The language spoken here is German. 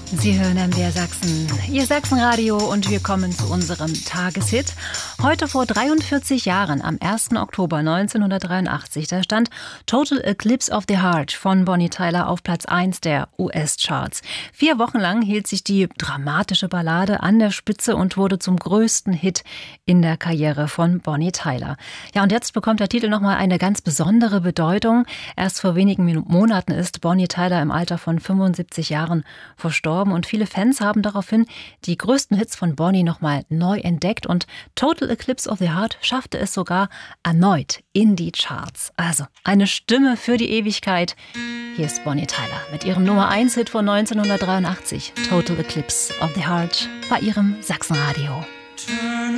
Sie hören MDR Sachsen, Ihr Sachsenradio, und wir kommen zu unserem Tageshit. Heute vor 43 Jahren, am 1. Oktober 1983, da stand Total Eclipse of the Heart von Bonnie Tyler auf Platz 1 der US-Charts. 4 Wochen lang hielt sich die dramatische Ballade an der Spitze und wurde zum größten Hit in der Karriere von Bonnie Tyler. Ja, und jetzt bekommt der Titel nochmal eine ganz besondere Bedeutung. Erst vor wenigen Monaten ist Bonnie Tyler im Alter von 75 Jahren verstorben. Und viele Fans haben daraufhin die größten Hits von Bonnie nochmal neu entdeckt. Und Total Eclipse of the Heart schaffte es sogar erneut in die Charts. Also eine Stimme für die Ewigkeit. Hier ist Bonnie Tyler mit ihrem Nummer 1 Hit von 1983. Total Eclipse of the Heart bei ihrem Sachsenradio.